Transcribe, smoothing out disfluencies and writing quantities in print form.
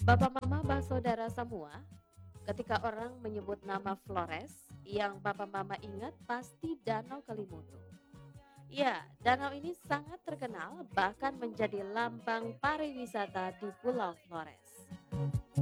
Bapak Mama saudara semua, ketika orang menyebut nama Flores, yang Bapak Mama ingat pasti Danau Kelimutu. Ya, danau ini sangat terkenal bahkan menjadi lambang pariwisata di Pulau Flores.